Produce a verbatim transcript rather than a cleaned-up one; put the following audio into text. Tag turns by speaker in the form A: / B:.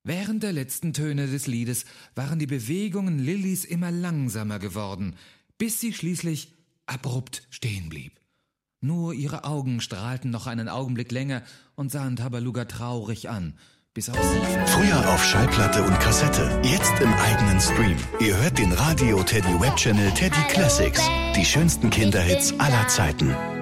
A: Während der letzten Töne des Liedes waren die Bewegungen Lillys immer langsamer geworden, bis sie schließlich abrupt stehen blieb. Nur ihre Augen strahlten noch einen Augenblick länger und sahen Tabaluga traurig an, bis auch sie...
B: Früher auf Schallplatte und Kassette, jetzt im eigenen Stream. Ihr hört den Radio Teddy Web Channel Teddy Classics. Die schönsten Kinderhits aller Zeiten.